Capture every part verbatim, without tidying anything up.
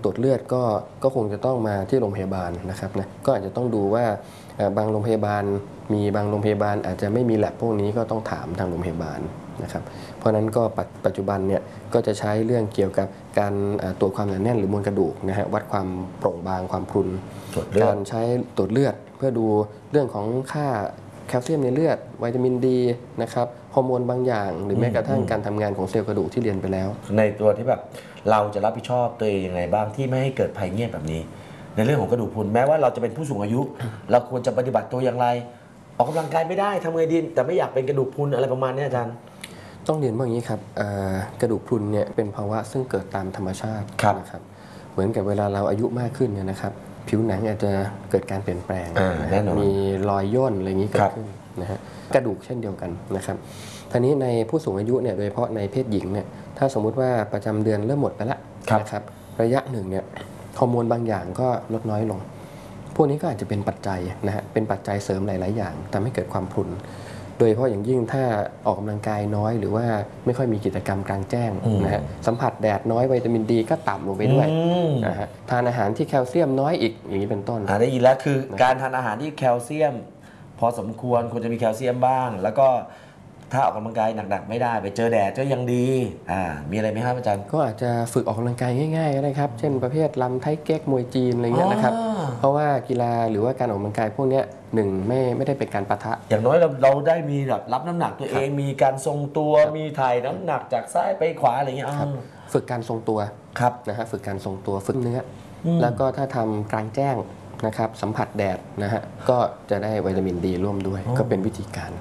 ตรวจเลือดก็ก็คงจะต้องมาที่โรงพยาบาลนะครับนะก็อาจจะต้องดูว่าบางโรงพยาบาลมีบางโรงพยาบาลอาจจะไม่มีแลบพวกนี้ก็ต้องถามทางโรงพยาบาลนะครับเพราะนั้นก็ปัจจุบันเนี่ยก็จะใช้เรื่องเกี่ยวกับการตรวจความหนาแน่นหรือมวลกระดูกนะฮะวัดความโปร่งบางความพรุนการใช้ตรวจเลือดเพื่อดูเรื่องของค่าแคลเซียมในเลือดวิตามินดีนะครับฮอร์โมนบางอย่างหรือแม้กระทั่งการทำงานของเซลล์กระดูกที่เรียนไปแล้วในตัวที่แบบเราจะรับผิดชอบตัวเองยังไงบ้างที่ไม่ให้เกิดภัยเงียบแบบนี้ในเรื่องของกระดูกพรุนแม้ว่าเราจะเป็นผู้สูงอายุเราควรจะปฏิบัติตัวอย่างไรออกกำลังกายไม่ได้ทำไงดีแต่ไม่อยากเป็นกระดูกพรุนอะไรประมาณนี้อาจารย์ต้องเรียนว่าอย่างนี้ครับกระดูกพรุนเนี่ยเป็นภาวะซึ่งเกิดตามธรรมชาตินะครับเหมือนกับเวลาเราอายุมากขึ้นเนี่ยนะครับผิวหนังอาจจะเกิดการเปลี่ยนแปลงมีรอยย่นอะไรอย่างนี้เกิดขึ้นนะฮะกระดูกเช่นเดียวกันนะครับทีนี้ในผู้สูงอายุเนี่ยโดยเฉพาะในเพศหญิงเนี่ยถ้าสมมุติว่าประจำเดือนเริ่มหมดไปแล้วนะครับระยะหนึ่งเนี่ยฮอร์โมนบางอย่างก็ลดน้อยลงพวกนี้ก็อาจจะเป็นปัจจัยนะฮะเป็นปัจจัยเสริมหลายๆอย่างทำให้เกิดความพรุนโดยเฉพาะอย่างยิ่งถ้าออกกำลังกายน้อยหรือว่าไม่ค่อยมีกิจกรรมกลางแจ้งนะฮะสัมผัสแดดน้อยวิตามินดีก็ต่ำลงไปด้วยนะฮะทานอาหารที่แคลเซียมน้อยอีกอย่างนี้เป็นต้นอ่าได้ยินแล้วคือการทานอาหารที่แคลเซียมพอสมควรควรจะมีแคลเซียมบ้างแล้วก็ถ้าออกกำลังกายหนักๆไม่ได้ไปเจอแดดก็ยังดีอ่ามีอะไรไหมครับอาจารย์ก็อาจจะฝึกออกกำลังกายง่ายๆก็ได้ครับเช่นประเภทลำไทเก๊กมวยจีนอะไรเงี้ยนะครับเพราะว่ากีฬาหรือว่าการออกกำลังกายพวกนี้หนึ่งไม่ไม่ได้เป็นการปะทะอย่างน้อยเราเราได้มีแบบรับน้ำหนักตัวเองมีการทรงตัวมีถ่ายน้ำหนักจากซ้ายไปขวาอะไรเงี้ยฝึกการทรงตัวครับนะฮะฝึกการทรงตัวฝึกเนื้อแล้วก็ถ้าทำกลางแจ้งนะครับสัมผัสแดดนะฮะก็จะได้วิตามินดีร่วมด้วยก็เป็นวิธีการ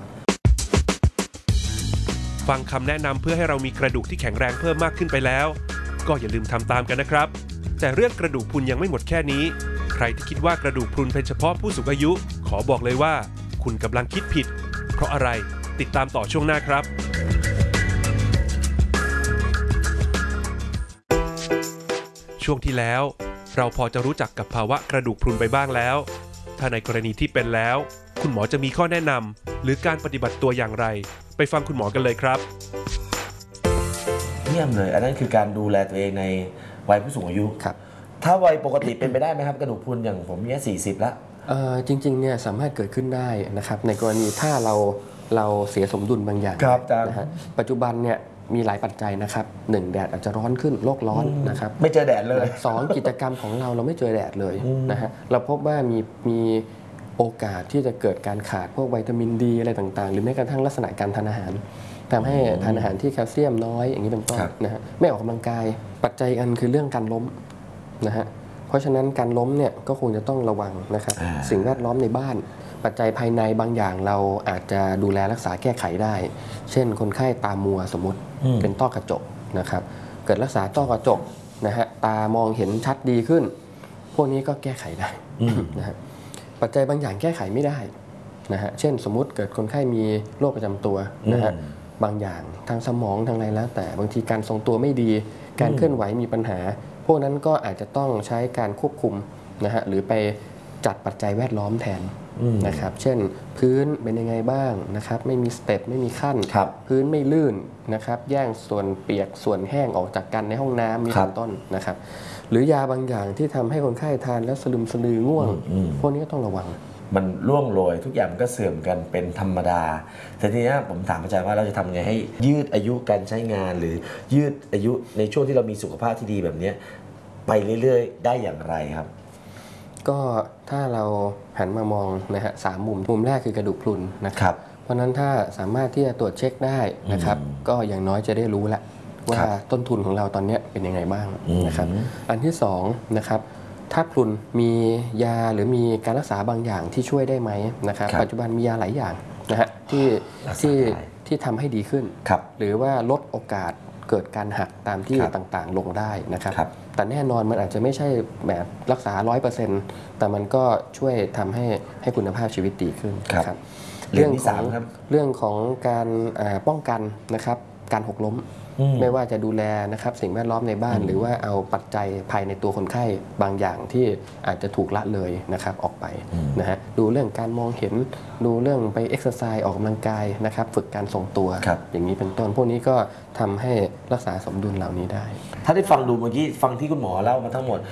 ฟังคำแนะนำเพื่อให้เรามีกระดูกที่แข็งแรงเพิ่มมากขึ้นไปแล้วก็อย่าลืมทำตามกันนะครับแต่เรื่องกระดูกพรุนยังไม่หมดแค่นี้ใครที่คิดว่ากระดูกพรุนเป็นเฉพาะผู้สูงอายุขอบอกเลยว่าคุณกำลังคิดผิดเพราะอะไรติดตามต่อช่วงหน้าครับช่วงที่แล้วเราพอจะรู้จักกับภาวะกระดูกพรุนไปบ้างแล้วถ้าในกรณีที่เป็นแล้วคุณหมอจะมีข้อแนะนำหรือการปฏิบัติตัวอย่างไรไปฟังคุณหมอกันเลยครับเยี่ยมเลยอันนั้นคือการดูแลตัวเองในวัยผู้สูงอายุครับถ้าวัยปกติเป็นไปได้ไหมครับกระดูกพรุนอย่างผมเนี่ยสี่สิบแล้วจริงๆเนี่ยสามารถเกิดขึ้นได้นะครับในกรณีถ้าเราเราเสียสมดุลบางอย่างนะฮะปัจจุบันเนี่ยมีหลายปัจจัยนะครับหนึ่งแดดอาจจะร้อนขึ้นโลกร้อนนะครับไม่เจอแดดเลยสองกิจกรรมของเราเราไม่เจอแดดเลยนะฮะเราพบว่ามีมีโอกาสที่จะเกิดการขาดพวกวิตามินดีอะไรต่างๆหรือแม้กระทั่งลักษณะการทานอาหารทำให้ทานอาหารที่แคลเซียมน้อยอย่างนี้เป็นต้นนะฮะไม่ออกกำลังกายปัจจัยอันคือเรื่องการล้มนะฮะเพราะฉะนั้นการล้มเนี่ยก็คงจะต้องระวังนะครับสิ่งแวดล้อมในบ้านปัจจัยภายในบางอย่างเราอาจจะดูแลรักษาแก้ไขได้เช่นคนไข้ตามัวสมมติเป็นต้อกระจกนะครับเกิดรักษาต้อกระจกนะฮะตามองเห็นชัดดีขึ้นพวกนี้ก็แก้ไขได้นะฮะปัจจัยบางอย่างแก้ไขไม่ได้นะฮะเช่นสมมุติเกิดคนไข้มีโรคประจำตัวนะฮะบางอย่างทางสมองทางอะไรแล้วแต่บางทีการทรงตัวไม่ดีการเคลื่อนไหวมีปัญหาพวกนั้นก็อาจจะต้องใช้การควบคุมนะฮะหรือไปจัดปัจจัยแวดล้อมแทนนะครับเช่นพื้นเป็นยังไงบ้างนะครับไม่มีสเต็ปไม่มีขั้นพื้นไม่ลื่นนะครับแย่งส่วนเปียกส่วนแห้งออกจากกันในห้องน้ำมีเป็นต้นนะครับหรือยาบางอย่างที่ทำให้คนไข้ทานแล้วสลึมสลือง่วงพวกนี้ก็ต้องระวังมันล่วงโรยทุกอย่างมันก็เสื่อมกันเป็นธรรมดาแต่ทีนี้ผมถามอาจารย์ว่าเราจะทำไงให้ยืดอายุการใช้งานหรือยืดอายุในช่วงที่เรามีสุขภาพที่ดีแบบนี้ไปเรื่อยๆได้อย่างไรครับก็ถ้าเราหันมามองนะฮะสามมุมมุมแรกคือกระดูกพรุนนะครับเพราะนั้นถ้าสามารถที่จะตรวจเช็คได้นะครับก็อย่างน้อยจะได้รู้แล้วว่าต้นทุนของเราตอนนี้เป็นยังไงบ้างนะครับอันที่สองนะครับถ้าพรุนมียาหรือมีการรักษาบางอย่างที่ช่วยได้ไหมนะครับปัจจุบันมียาหลายอย่างนะฮะที่ที่ที่ทำให้ดีขึ้นหรือว่าลดโอกาสเกิดการหักตามที่ต่างๆลงได้นะครับแต่แน่นอนมันอาจจะไม่ใช่แบบรักษา ร้อยเปอร์เซ็นต์ แต่มันก็ช่วยทำให้ให้คุณภาพชีวิตดีขึ้นครับเรื่องของเรื่องของการป้องกันนะครับการหกล้มไม่ว่าจะดูแลนะครับสิ่งแวดล้อมในบ้านหรือว่าเอาปัจจัยภายในตัวคนไข้บางอย่างที่อาจจะถูกละเลยนะครับออกไปนะฮะดูเรื่องการมองเห็นดูเรื่องไปเอ็กซ์ไซส์ออกกำลังกายนะครับฝึกการทรงตัวอย่างนี้เป็นต้นพวกนี้ก็ทำให้รักษาสมดุลเหล่านี้ได้ถ้าได้ฟังดูเมื่อกี้ฟังที่คุณหมอเล่ามาทั้งหมด